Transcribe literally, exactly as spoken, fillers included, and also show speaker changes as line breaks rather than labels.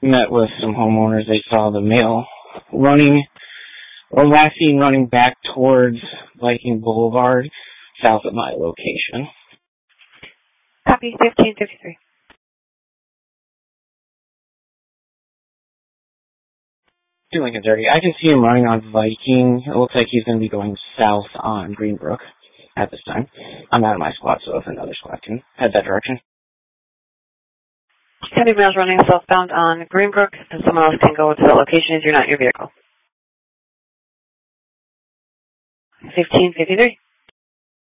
met with some homeowners. They saw the male running, or last seen running back towards Viking Boulevard, south of my location.
Copy, fifteen fifty-three.
Doing it dirty. I can see him running on Viking. It looks like he's going to be going south on Greenbrook at this time. I'm out of my squad, so if another squad can head that direction.
Ten males running southbound on Greenbrook, and someone else can go to the location if you're not in your vehicle. fifteen fifty-three.